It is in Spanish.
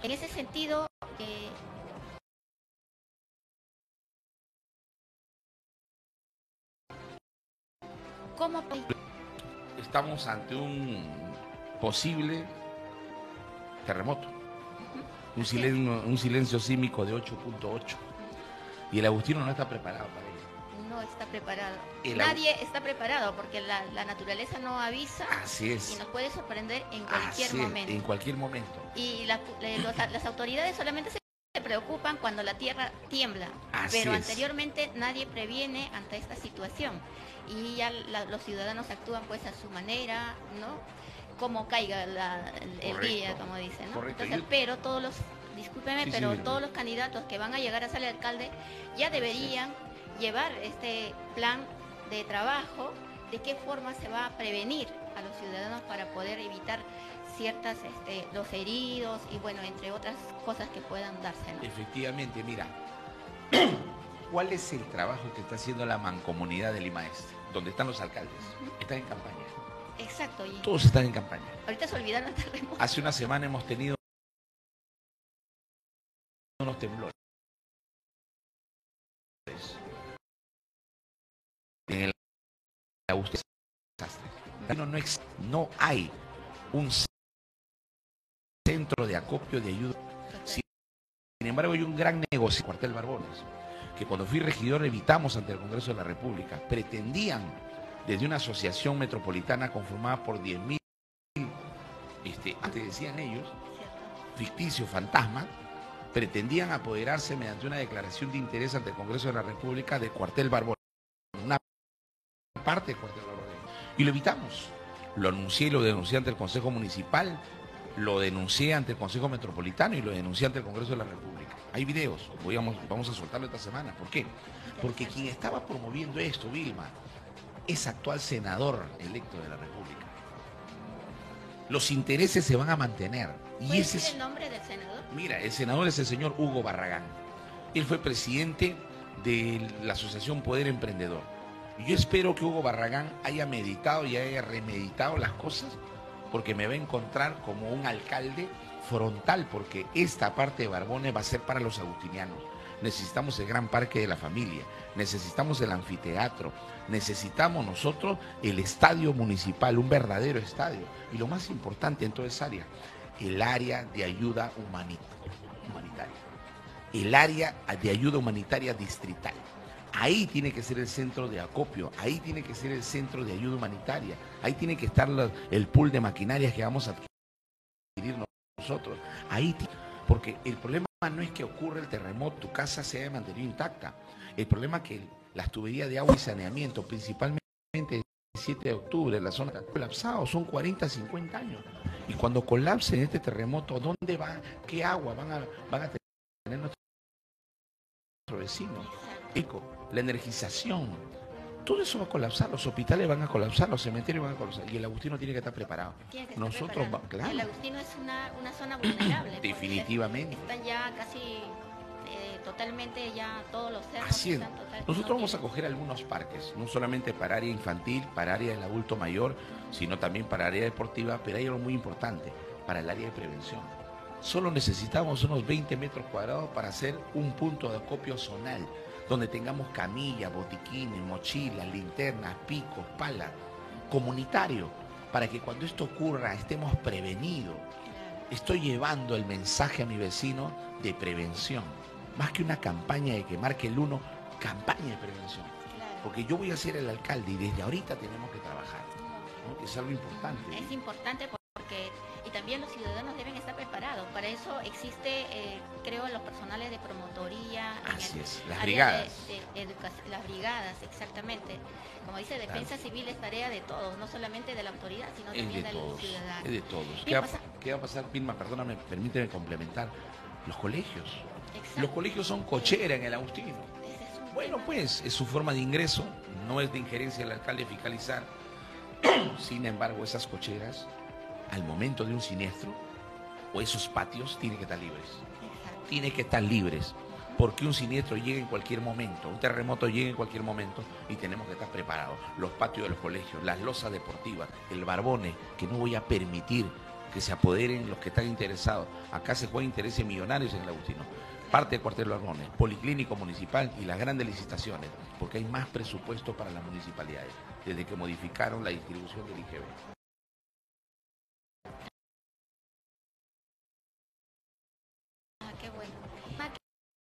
En ese sentido, ¿cómo estamos ante un posible terremoto? Un silencio sísmico de 8.8. Y el agustino no está preparado para ello. No está preparado. Nadie está preparado porque la naturaleza no avisa. Así es. Y nos puede sorprender en cualquier momento. En cualquier momento. Y las autoridades solamente se preocupan cuando la tierra tiembla. Pero anteriormente nadie previene ante esta situación. Y ya los ciudadanos actúan pues a su manera, ¿no? Como caiga el día, como dicen, ¿no? Entonces, pero todos los, discúlpeme, pero todos los candidatos que van a llegar a ser alcalde ya deberían llevar este plan de trabajo, de qué forma se va a prevenir a los ciudadanos para poder evitar ciertas, los heridos y bueno, entre otras cosas que puedan darse, ¿no? Efectivamente, mira, ¿cuál es el trabajo que está haciendo la mancomunidad de Lima Este? Donde están los alcaldes. Están en campaña. Exacto. Todos están en campaña. Ahorita se olvidaron del terremoto. Hace una semana hemos tenido unos temblores. En el Agustín no hay un centro de acopio de ayuda. Sin embargo, hay un gran negocio, Cuartel Barbones, que cuando fui regidor evitamos ante el Congreso de la República. Pretendían, desde una asociación metropolitana conformada por 10.000, antes decían ellos, ficticio, fantasma, pretendían apoderarse mediante una declaración de interés ante el Congreso de la República de Cuartel Barbones, una parte de Cuartel Barbones. Y lo evitamos. Lo anuncié y lo denuncié ante el Consejo Municipal, lo denuncié ante el Consejo Metropolitano y lo denuncié ante el Congreso de la República. Hay videos, vamos a soltarlo esta semana. ¿Por qué? Porque quien estaba promoviendo esto, Vilma, es actual senador electo de la República. Los intereses se van a mantener. ¿Cuál es el nombre del senador? Mira, el senador es el señor Hugo Barragán. Él fue presidente de la Asociación Poder Emprendedor. Yo espero que Hugo Barragán haya meditado y haya remeditado las cosas, porque me va a encontrar como un alcalde frontal, porque esta parte de Barbones va a ser para los agustinianos. Necesitamos el gran parque de la familia, necesitamos el anfiteatro, necesitamos nosotros el estadio municipal, un verdadero estadio. Y lo más importante en toda esa área, el área de ayuda humanitaria, el área de ayuda humanitaria distrital. Ahí tiene que ser el centro de acopio, ahí tiene que ser el centro de ayuda humanitaria, ahí tiene que estar el pool de maquinarias que vamos a adquirir nosotros. Porque el problema no es que ocurra el terremoto, tu casa se haya mantenido intacta. El problema es que las tuberías de agua y saneamiento, principalmente el 7 de octubre, la zona colapsada, son 40, 50 años. Y cuando colapse en este terremoto, ¿dónde va? ¿Qué agua van a tener nuestros vecinos? La energización, todo eso va a colapsar, los hospitales van a colapsar, los cementerios van a colapsar, y el agustino tiene que estar preparado. Claro. El agustino es una zona vulnerable. Definitivamente. Están ya casi totalmente ya todos los cerros. Así es. Nosotros vamos a coger algunos parques, no solamente para área infantil, para área del adulto mayor, sino también para área deportiva, pero hay algo muy importante, para el área de prevención. Solo necesitamos unos 20 metros cuadrados para hacer un punto de acopio zonal, donde tengamos camillas, botiquines, mochilas, linternas, picos, palas, comunitario, para que cuando esto ocurra estemos prevenidos. Estoy llevando el mensaje a mi vecino de prevención, más que una campaña de que marque el 1, campaña de prevención. Porque yo voy a ser el alcalde y desde ahorita tenemos que trabajar, ¿no? Es algo importante. Es importante porque, y también los ciudadanos deben estar preparados. Para eso existe, creo, los personales de promotoría. Así es, las brigadas. Las brigadas, exactamente. Como dice, defensa civil es tarea de todos, no solamente de la autoridad, sino también de los ciudadanos. Es de todos. ¿Qué va a pasar, Vilma? Perdóname, permíteme complementar. Los colegios. Exacto. Los colegios son cochera en el Agustino. Bueno, pues, es su forma de ingreso, no es de injerencia del alcalde fiscalizar. Sin embargo, esas cocheras, al momento de un siniestro, o esos patios, tienen que estar libres. Exacto. Tienen que estar libres, porque un siniestro llega en cualquier momento, un terremoto llega en cualquier momento y tenemos que estar preparados. Los patios de los colegios, las losas deportivas, el Barbones, que no voy a permitir que se apoderen los que están interesados. Acá se juegan intereses millonarios en el Agustino. Parte de Cuartel Los Arbones, Policlínico Municipal y las grandes licitaciones, porque hay más presupuesto para las municipalidades, desde que modificaron la distribución del IGB.